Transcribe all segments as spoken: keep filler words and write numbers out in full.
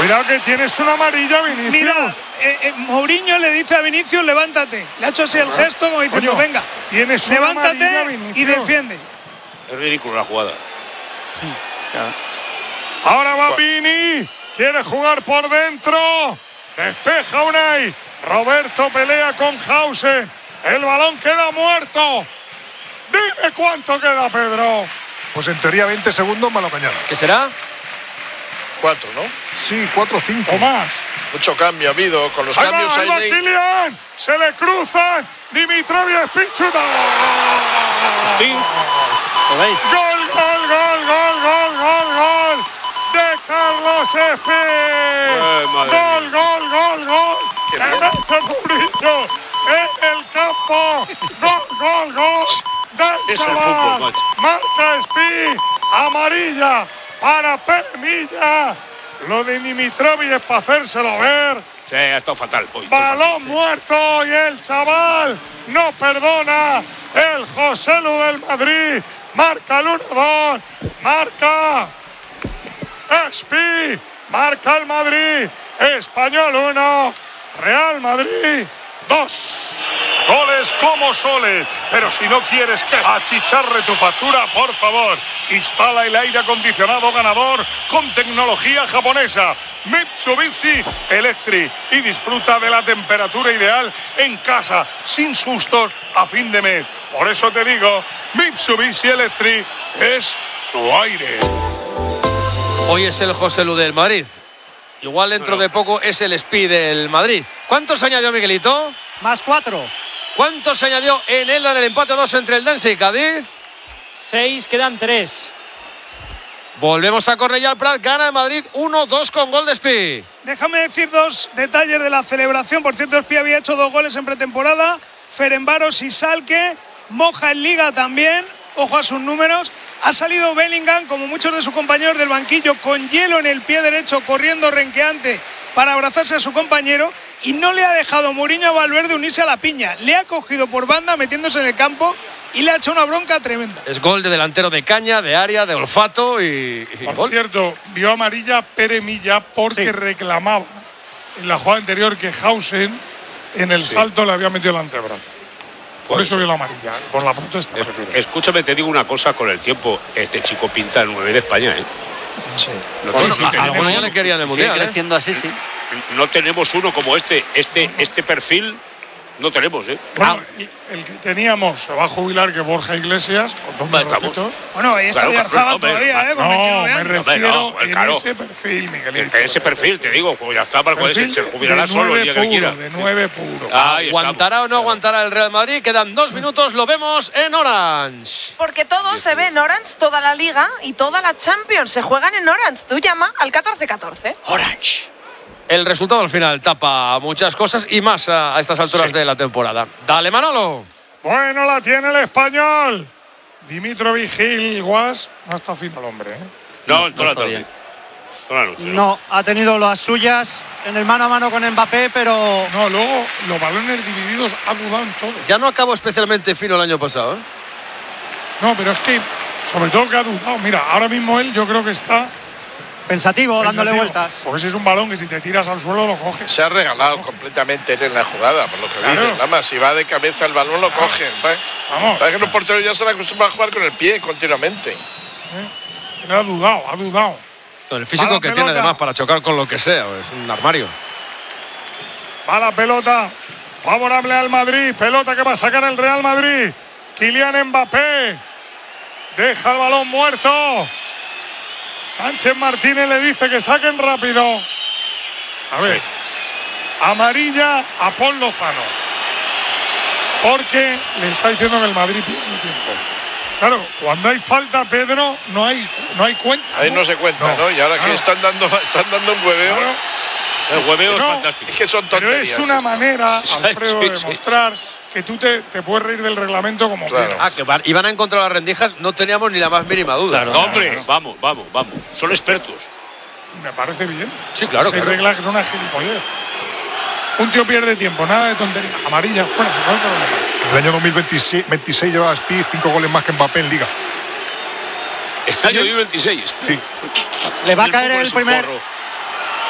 Cuidado que tienes una amarilla, Vinicius. Mira, eh, eh, Mourinho le dice a Vinicius, levántate. Le ha hecho así el gesto como diciendo, Coño, venga, tienes una levántate amarilla, Vinicius. y defiende. Es ridículo la jugada. Sí, claro. Ahora va Vini. Quiere jugar por dentro. Despeja Unai. Roberto pelea con Hausen. El balón queda muerto. Dime cuánto queda, Pedro. Pues en teoría veinte segundos más la cañada. ¿Qué será? Cuatro, ¿no? Sí, cuatro o cinco. O más. Mucho cambio ha habido. Con los Ahí cambios va, ahí va hay. Kylian. Se le cruzan. Dimitrov y Spichuta. Sí. ¿Lo veis? Gol, gol, gol, gol, gol, gol, gol. De Carlos Espí. Ay, madre Gol, mía. gol, gol, gol. Se mete Mourinho en el campo. Gol, gol, gol. Del Es el chaval. fútbol, macho. Marca Espí. Amarilla para Pemilla. Lo de Dimitrovic es para hacérselo ver. Sí, ha estado fatal hoy. Balón muerto y el chaval no perdona. El José Lu del Madrid marca el uno dos. Marca Espi. Marca el Madrid. Español uno. Real Madrid dos. Goles como soles. Pero si no quieres que achicharre tu factura, por favor, instala el aire acondicionado ganador con tecnología japonesa Mitsubishi Electric y disfruta de la temperatura ideal en casa, sin sustos a fin de mes. Por eso te digo, Mitsubishi Electric es tu aire. Hoy es el José Lu del Madrid. Igual dentro de poco es el Speed del Madrid. ¿Cuántos añadió Miguelito? Más cuatro. ¿Cuántos se añadió en el en el empate a dos entre el Dense y Cádiz? Seis, quedan tres. Volvemos a Cornellà al Prat, gana el Madrid uno dos con gol de Espí. Déjame decir dos detalles de la celebración. Por cierto, Espí había hecho dos goles en pretemporada. Ferencváros y Salque. Moja en Liga también. Ojo a sus números. Ha salido Bellingham, como muchos de sus compañeros del banquillo, con hielo en el pie derecho, corriendo renqueante para abrazarse a su compañero. Y no le ha dejado Mourinho a Valverde unirse a la piña. Le ha cogido por banda metiéndose en el campo y le ha hecho una bronca tremenda. Es gol de delantero de caña, de área, de olfato y, y Por gol. cierto, vio amarilla Pere Milla porque Sí. reclamaba en la jugada anterior que Hausen en el Sí. salto le había metido el antebrazo. Por Pues eso vio la amarilla, por la protesta. Es- prefiero. Escúchame, te digo una cosa con el tiempo. Este chico pinta el nueve de España, ¿eh? Sí. No, Bueno, sí, a- tenemos algunos ya uno. le querían el Sigue Mundial, ¿eh? creciendo así, sí. No tenemos uno como este. Este, este perfil no tenemos, ¿eh? Bueno, el, el que teníamos se va a jubilar, que Borja Iglesias, con todos mis Estamos. respetos. Bueno, ahí está Claro, Oyarzabal hombre, todavía, ¿eh? Con No, veintinueve me años. refiero no, pues, en claro. ese perfil, Miguelito. En ese perfil, te digo, pues ya está, para poder Perfil se de- jubilará de solo el nueve día que puro, quiera. de nueve puro. Ahí estamos. ¿Aguantará o no aguantará el Real Madrid? Quedan dos minutos, lo vemos en Orange. Porque todo se ve en Orange, toda la Liga y toda la Champions se juegan en Orange. Tú llama al catorce catorce. Orange. El resultado al final tapa muchas cosas y más a, a estas alturas Sí. de la temporada. Dale, Manolo. Bueno, la tiene el español. Dimitrovic Gil Guas. No está fino el hombre, ¿eh? No, toda la está tarde. bien. Toda la noche. No, ha tenido las suyas en el mano a mano con Mbappé, pero No, luego los balones divididos ha dudado en todo. Ya no acabó especialmente fino el año pasado, ¿eh? No, pero es que, sobre todo que ha dudado. Mira, ahora mismo él yo creo que está pensativo, dándole pensativo, vueltas. Porque si es un balón que si te tiras al suelo lo coges. Se ha regalado completamente él en la jugada, por lo que Claro. dicen. Nada más, si va de cabeza el balón lo cogen. Vamos. Para que los porteros ya se han acostumbrado a jugar con el pie continuamente. Él ha dudado, ha dudado. Con el físico Va la que pelota. tiene además para chocar con lo que sea, es un armario. Va la pelota favorable al Madrid. Pelota que va a sacar el Real Madrid. Kylian Mbappé. Deja el balón muerto. Sánchez Martínez le dice que saquen rápido. A ver. Sí. Amarilla a Paul Lozano. Porque le está diciendo que el Madrid pierde tiempo. Claro, cuando hay falta, Pedro, no hay, no hay cuenta. Ahí no se cuenta, ¿no? Y ahora que Claro. están dando, están dando un hueveo. Claro. El hueveo es No, fantástico. Es que son Pero tonterías. es una esto. manera, Sí, Alfredo, sí, de sí. demostrar que tú te, te puedes reír del reglamento como Claro. quieras. Ah, que van, iban a encontrar las rendijas, no teníamos ni la más mínima duda. Claro. No, hombre, vamos, vamos, vamos. Son expertos. Y me parece bien. Sí, claro, Hay claro. reglas que son una gilipollez. Un tío pierde tiempo, nada de tontería. Amarilla, fuera, se acabó el problema. El año dos mil veintiséis lleva Speed cinco goles más que Mbappé en Liga. El año dos mil veintiséis. Sí. Le va a El caer fútbol el es un primer porro.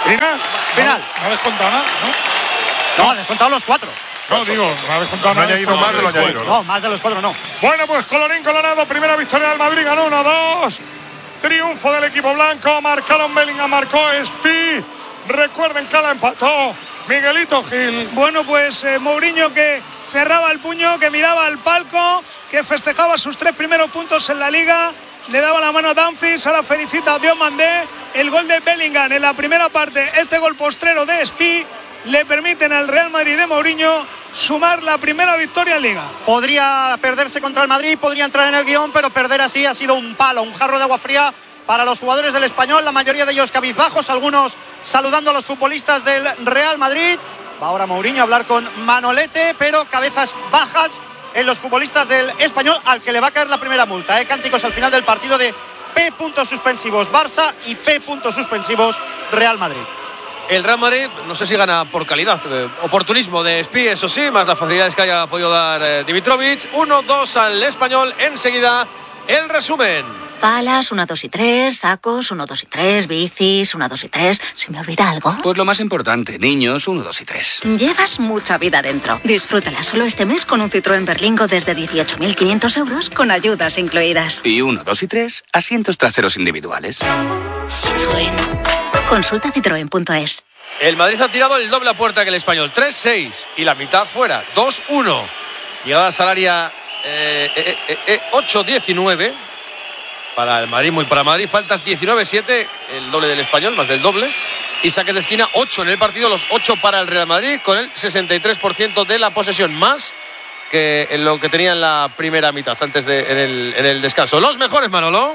Final. Final. No, no ha descontado nada, ¿no? No, ha descontado los cuatro. No, digo, no ha descontado No ha nada. añadido más de lo añadido, ¿no? No, más de los cuatro no. Bueno, pues colorín colorado, primera victoria del Madrid, ganó uno dos. Triunfo del equipo blanco, marcaron Bellingham, marcó Spi. Recuerden que la empató Miguelito Gil. Bueno, pues eh, Mourinho, que cerraba el puño, que miraba al palco, que festejaba sus tres primeros puntos en la Liga, le daba la mano a Dumfries, ahora felicita a Diomandé. El gol de Bellingham en la primera parte, este gol postrero de Spi, le permiten al Real Madrid de Mourinho sumar la primera victoria en Liga. Podría perderse contra el Madrid, podría entrar en el guión, pero perder así ha sido un palo, un jarro de agua fría para los jugadores del Español, la mayoría de ellos cabizbajos, algunos saludando a los futbolistas del Real Madrid. Va ahora Mourinho a hablar con Manolete, pero cabezas bajas en los futbolistas del Español, al que le va a caer la primera multa. ¿eh? Cánticos al final del partido de P puntos suspensivos Barça y P puntos suspensivos Real Madrid. El Real Madrid, no sé si gana por calidad, eh, oportunismo de Spi, eso sí, más las facilidades que haya podido dar eh, Dimitrovic. uno dos al Español, enseguida el resumen. Palas, uno, dos y tres, sacos, uno, dos y tres, bicis, uno, dos y tres. ¿Se me olvida algo? Pues lo más importante, niños, uno, dos y tres. Llevas mucha vida dentro. Disfrútala solo este mes con un Citroën Berlingo desde dieciocho mil quinientos euros con ayudas incluidas. Y uno, dos y tres, asientos traseros individuales. Citroën. Consulta citroen punto es. El Madrid ha tirado el doble a puerta que el Español, tres seis, y la mitad fuera, dos uno. Llegada salaria eh, eh, eh, eh, ocho diecinueve para el Madrid, muy para Madrid. Faltas diecinueve siete, el doble del Español, más del doble. Y saques de esquina ocho en el partido, los ocho para el Real Madrid, con el sesenta y tres por ciento de la posesión, más que en lo que tenía en la primera mitad, antes de en el, en el descanso. Los mejores, Manolo.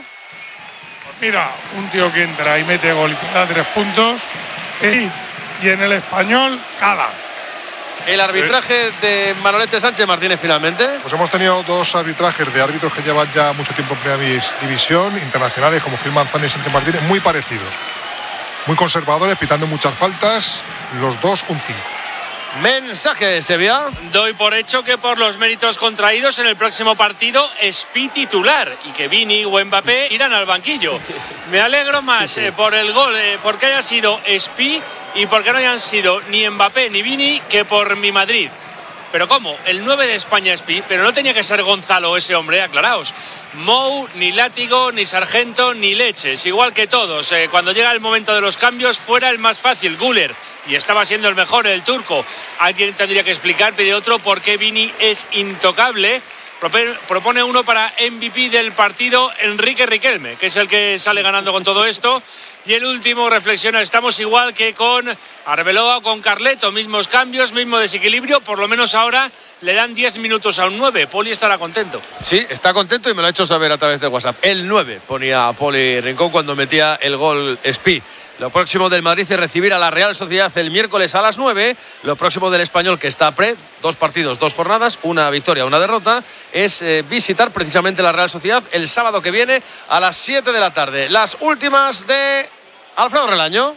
Mira, un tío que entra y mete gol y te da tres puntos. Y, y en el Español, cala. El arbitraje de Manolete Sánchez Martínez finalmente. Pues hemos tenido dos arbitrajes de árbitros que llevan ya mucho tiempo en primera división, internacionales como Gil Manzano y Sánchez Martínez, muy parecidos. Muy conservadores, pitando muchas faltas, los dos un cinco. Mensaje, Sevilla. Doy por hecho que por los méritos contraídos en el próximo partido Spi titular y que Vini o Mbappé irán al banquillo. Me alegro más sí, sí. Eh, por el gol, eh, porque haya sido Spi y porque no hayan sido ni Mbappé ni Vini, que por mi Madrid. Pero ¿cómo? El nueve de España Spi, pero no tenía que ser Gonzalo ese hombre, aclaraos. Mou, ni Látigo, ni Sargento, ni Leches, igual que todos. Eh, cuando llega el momento de los cambios, fuera el más fácil, Güler, y estaba siendo el mejor, el turco. Alguien tendría que explicar, pide otro, por qué Vini es intocable. Propone uno para M V P del partido, Enrique Riquelme, que es el que sale ganando con todo esto. Y el último reflexiona, estamos igual que con Arbeloa o con Carleto, mismos cambios, mismo desequilibrio, por lo menos ahora le dan diez minutos a un nueve. Poli estará contento. Sí, está contento y me lo ha hecho saber a través de WhatsApp. El nueve ponía Poli Rincón cuando metía el gol Spi. Lo próximo del Madrid es recibir a la Real Sociedad el miércoles a las nueve. Lo próximo del Español, que está pre, dos partidos, dos jornadas, una victoria, una derrota, es eh, visitar precisamente la Real Sociedad el sábado que viene a las siete de la tarde. Las últimas de Alfredo Relaño.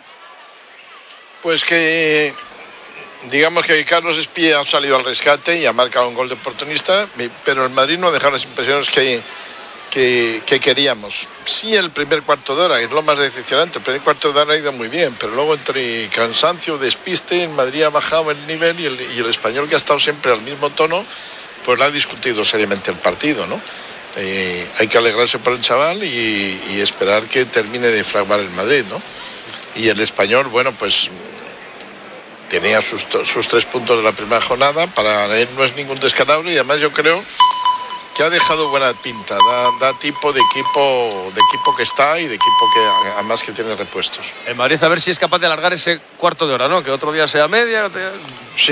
Pues que digamos que Carlos Spi ha salido al rescate y ha marcado un gol de oportunista, pero el Madrid no ha dejado las impresiones que Que, que queríamos. Sí, el primer cuarto de hora es lo más decepcionante. El primer cuarto de hora ha ido muy bien, pero luego entre cansancio, despiste, en Madrid ha bajado el nivel y el, y el Español, que ha estado siempre al mismo tono, pues lo ha discutido seriamente el partido, ¿no? Eh, hay que alegrarse por el chaval y, y esperar que termine de fraguar el Madrid, ¿no? Y el Español, bueno, pues tenía sus, sus tres puntos de la primera jornada. Para él no es ningún descalabro y además yo creo que ha dejado buena pinta, da, da tipo de equipo de equipo que está y de equipo que además que tiene repuestos. El Madrid a ver si es capaz de alargar ese cuarto de hora, ¿no? Que otro día sea media. Otro día... Sí,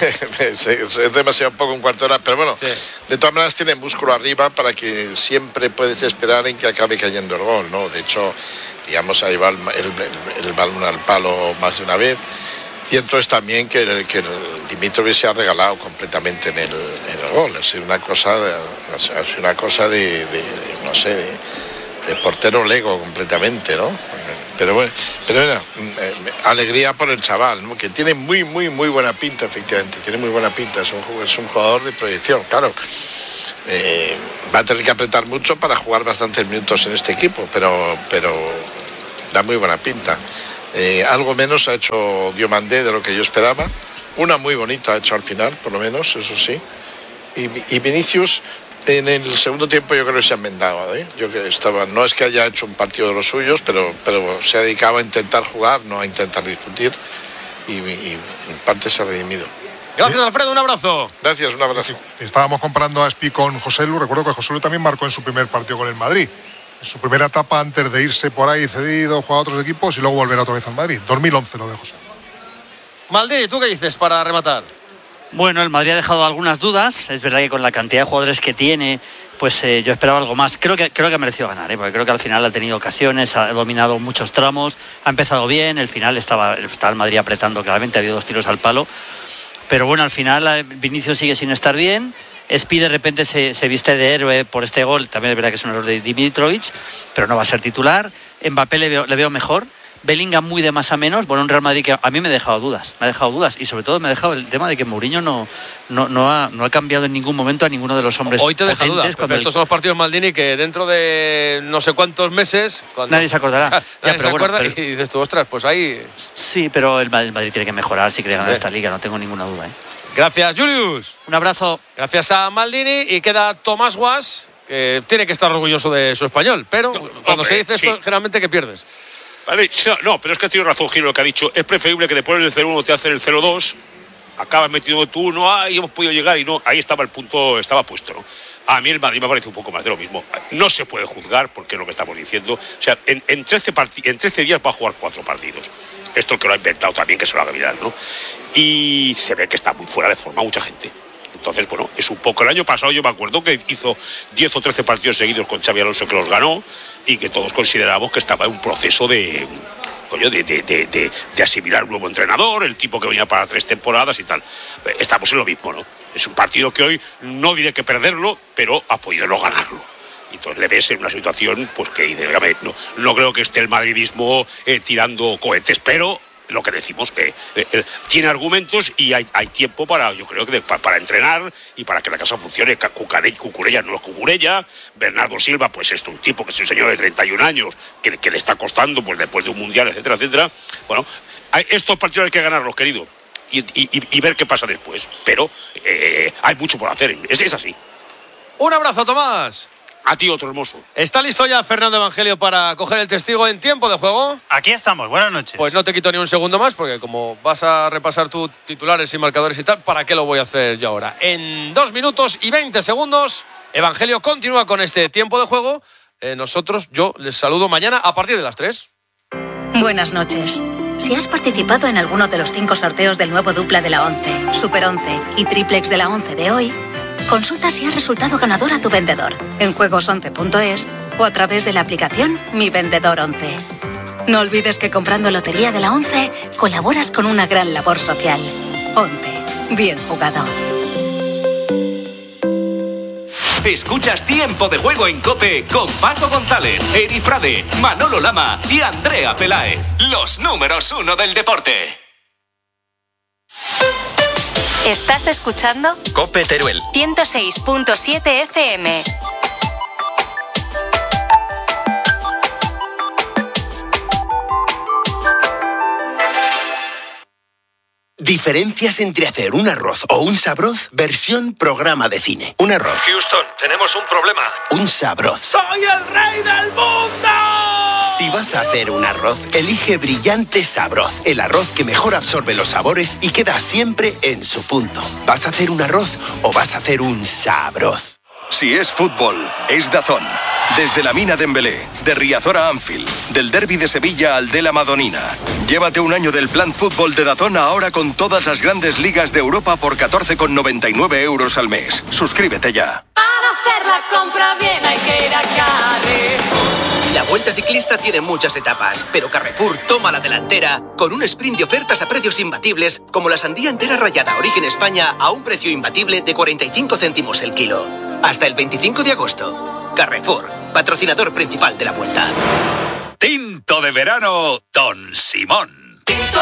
es demasiado poco un cuarto de hora, pero bueno, sí. De todas maneras tiene músculo arriba para que siempre puedes esperar en que acabe cayendo el gol, ¿no? De hecho, digamos, ahí va el, el, el, el balón al palo más de una vez. Y entonces también que, el, que el Dimitrovic se ha regalado completamente en el, en el gol. Es una cosa, de, es una cosa de, de, de no sé, de, de portero lego completamente, ¿no? Pero bueno, pero bueno, alegría por el chaval, ¿no? Que tiene muy, muy, muy buena pinta, efectivamente. Tiene muy buena pinta, es un, es un jugador de proyección, claro. Eh, va a tener que apretar mucho para jugar bastantes minutos en este equipo, pero, pero da muy buena pinta. Eh, algo menos ha hecho Diomandé de lo que yo esperaba. Una muy bonita ha hecho al final, por lo menos, eso sí. Y, y Vinicius, en el segundo tiempo yo creo que se ha enmendado, ¿eh? Yo que estaba, no es que haya hecho un partido de los suyos, pero, pero se ha dedicado a intentar jugar, no a intentar discutir, y, y en parte se ha redimido. Gracias, Alfredo, un abrazo. Gracias, un abrazo. Estábamos comparando a Espi con José Lu. Recuerdo que José Lu también marcó en su primer partido con el Madrid. En su primera etapa antes de irse por ahí cedido, jugar a otros equipos y luego volver otra vez al Madrid. dos mil once lo de José. Maldini, ¿tú qué dices para rematar? Bueno, el Madrid ha dejado algunas dudas. Es verdad que con la cantidad de jugadores que tiene, pues eh, yo esperaba algo más. Creo que, creo que ha merecido ganar, ¿eh? Porque creo que al final ha tenido ocasiones, ha dominado muchos tramos, ha empezado bien. El final estaba, estaba el Madrid apretando claramente, ha habido dos tiros al palo. Pero bueno, al final Vinicius sigue sin estar bien. Espi de repente se, se viste de héroe por este gol. También es verdad que es un error de Dimitrovic, pero no va a ser titular. Mbappé le veo, le veo mejor. Bellingham muy de más a menos. Bueno, un Real Madrid que a mí me ha dejado dudas. Me ha dejado dudas. Y sobre todo me ha dejado el tema de que Mourinho no, no, no, ha, no ha cambiado en ningún momento a ninguno de los hombres. Hoy te deja dudas. Pero estos el... son los partidos, Maldini, que dentro de no sé cuántos meses... Cuando... Nadie se acordará. Nadie ya, se pero acuerda bueno, pero... y dices tú, ostras, pues ahí... Sí, pero el Madrid, el Madrid tiene que mejorar si quiere ganar sí, esta liga. No tengo ninguna duda, ¿eh? Gracias, Julius. Un abrazo. Gracias a Maldini. Y queda Tomás Guas, que tiene que estar orgulloso de su español. Pero no, cuando hombre, se dice esto, sí. Generalmente que pierdes. Vale, no, pero es que ha tenido razón Giro lo que ha dicho. Es preferible que te ponen el cero uno, te hacen el cero dos, acabas metiendo tú uno, ahí hemos podido llegar y no, ahí estaba el punto, estaba puesto, ¿no? A mí el Madrid me parece un poco más de lo mismo. No se puede juzgar porque es lo que estamos diciendo. O sea, en, en, trece, part- en trece días va a jugar cuatro partidos. Esto que lo ha inventado también, que se lo haga mirar, ¿no? Y se ve que está muy fuera de forma mucha gente. Entonces, bueno, es un poco... El año pasado yo me acuerdo que hizo diez o trece partidos seguidos con Xabi Alonso que los ganó y que todos consideramos que estaba en un proceso de... Coño, de, de, de, de, de asimilar un nuevo entrenador, el tipo que venía para tres temporadas y tal. Estamos en lo mismo, ¿no? Es un partido que hoy no diré que perderlo, pero ha podido no ganarlo. Y entonces le ves en una situación pues que no, no creo que esté el madridismo eh, tirando cohetes, pero lo que decimos que eh, eh, tiene argumentos y hay, hay tiempo para, yo creo que de, para, para entrenar y para que la casa funcione. Cucurella no es Cucurella, Bernardo Silva pues es un tipo que es un señor de treinta y un años que, que le está costando pues después de un mundial, etcétera, etcétera. Bueno, hay, estos partidos hay que ganarlos, querido, y, y, y ver qué pasa después, pero eh, hay mucho por hacer, es, es así. Un abrazo, Tomás. A ti otro hermoso. ¿Está listo ya Fernando Evangelio para coger el testigo en tiempo de juego? Aquí estamos, buenas noches. Pues no te quito ni un segundo más, porque como vas a repasar tus titulares y marcadores y tal, ¿para qué lo voy a hacer yo ahora? En dos minutos y veinte segundos, Evangelio continúa con este tiempo de juego. Eh, nosotros, yo les saludo mañana a partir de las tres. Buenas noches. Si has participado en alguno de los cinco sorteos del nuevo dupla de la once, Super once y Triplex de la once de hoy, consulta si has resultado ganador a tu vendedor en juegos once punto es o a través de la aplicación Mi Vendedor once. No olvides que comprando Lotería de la once colaboras con una gran labor social. once. Bien jugado. Escuchas Tiempo de Juego en COPE con Paco González, Eri Frade, Manolo Lama y Andrea Peláez. Los números uno del deporte. ¿Estás escuchando? COPE Teruel ciento seis punto siete F M. Diferencias entre hacer un arroz o un sabroz versión programa de cine. Un arroz. Houston, tenemos un problema. Un sabroz. ¡Soy el rey del mundo! Si vas a hacer un arroz, elige Brillante Sabroz. El arroz que mejor absorbe los sabores y queda siempre en su punto. ¿Vas a hacer un arroz o vas a hacer un sabroz? Si es fútbol, es DAZN. Desde la Mina Dembélé, de Riazor a Anfield, del derbi de Sevilla al de la Madonina. Llévate un año del plan fútbol de DAZN ahora con todas las grandes ligas de Europa por catorce con noventa y nueve euros al mes. Suscríbete ya. Para hacer la compra bien hay que ir a Carrefour. La Vuelta Ciclista tiene muchas etapas, pero Carrefour toma la delantera con un sprint de ofertas a precios imbatibles, como la sandía entera rallada Origen España a un precio imbatible de cuarenta y cinco céntimos el kilo. Hasta el veinticinco de agosto. Carrefour, patrocinador principal de la Vuelta. Tinto de verano, Don Simón. Tinto